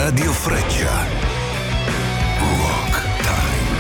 Radio Freccia. Rock Time.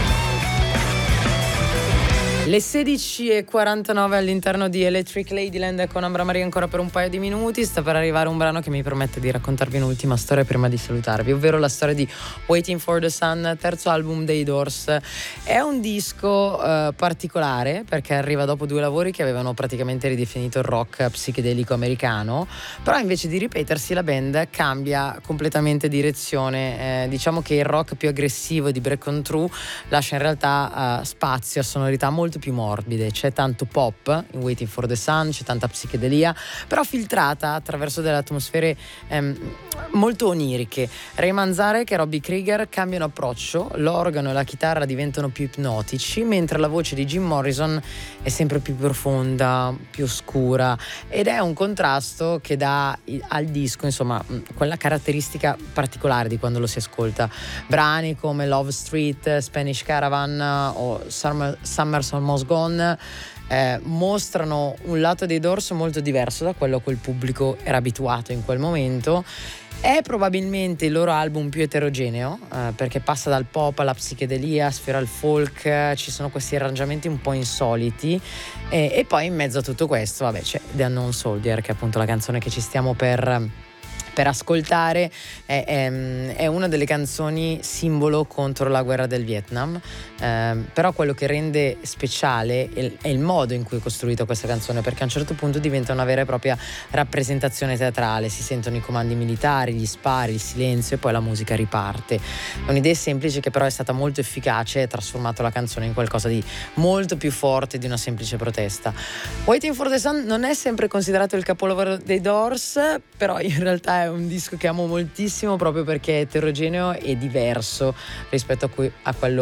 Le 16:49 all'interno di Electric Ladyland con Ambra Maria ancora per un paio di minuti. Sta per arrivare un brano che mi permette di raccontarvi un'ultima storia prima di salutarvi, ovvero la storia di Waiting for the Sun, terzo album dei Doors. È un disco particolare perché arriva dopo 2 lavori che avevano praticamente ridefinito il rock psichedelico americano, però invece di ripetersi la band cambia completamente direzione. Diciamo che il rock più aggressivo di Break On Through lascia in realtà spazio a sonorità molto più morbide. C'è tanto pop in Waiting for the Sun, c'è tanta psichedelia, però filtrata attraverso delle atmosfere molto oniriche. Ray Manzarek e Robbie Krieger cambiano approccio, l'organo e la chitarra diventano più ipnotici, mentre la voce di Jim Morrison è sempre più profonda, più oscura, ed è un contrasto che dà al disco, insomma, quella caratteristica particolare di quando lo si ascolta. Brani come Love Street, Spanish Caravan o Summer's Almost Gone mostrano un lato dei Doors molto diverso da quello a cui il pubblico era abituato in quel momento. È probabilmente il loro album più eterogeneo, perché passa dal pop alla psichedelia, sfiora il folk, ci sono questi arrangiamenti un po' insoliti, e poi in mezzo a tutto questo c'è The Unknown Soldier, che è appunto la canzone che ci stiamo per ascoltare. È una delle canzoni simbolo contro la guerra del Vietnam, però quello che rende speciale è il modo in cui è costruita questa canzone, perché a un certo punto diventa una vera e propria rappresentazione teatrale. Si sentono i comandi militari, gli spari, il silenzio, e poi la musica riparte. È un'idea semplice che però è stata molto efficace e ha trasformato la canzone in qualcosa di molto più forte di una semplice protesta. Waiting for the Sun non è sempre considerato il capolavoro dei Doors, però in realtà è un disco che amo moltissimo proprio perché è eterogeneo e diverso rispetto a quello